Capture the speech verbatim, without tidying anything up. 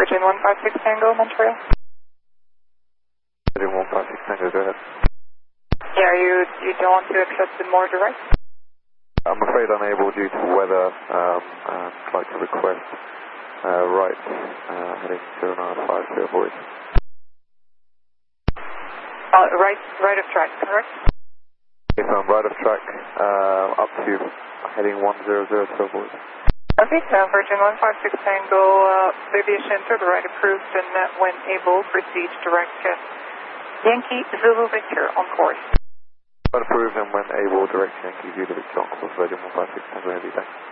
Virgin one five six Tango, Montreal. Virgin one five six Tango, go ahead. Yeah, you, you don't want to accept the more direct? I'm afraid unable due to weather. Um, I'd like to request uh, right uh, heading zero nine five to avoid. Uh, right, right of track, correct? If I'm right of track, uh, up to heading one zero zero to avoid. Okay, uh, Virgin one five six Tango, uh, aviation to the right approved, and uh, when able, proceed direct uh, Yankee Zulu Victor on course. Right approved, and when able, direct Yankee Zulu Victor on course, Virgin one five six Tango, heavy back.